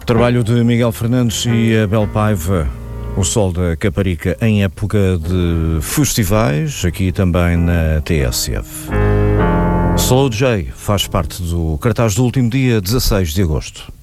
Trabalho de Miguel Fernandes e Abel Paiva, O Sol da Caparica, em época de festivais, aqui também na TSF. Slow J faz parte do cartaz do último dia 16 de agosto.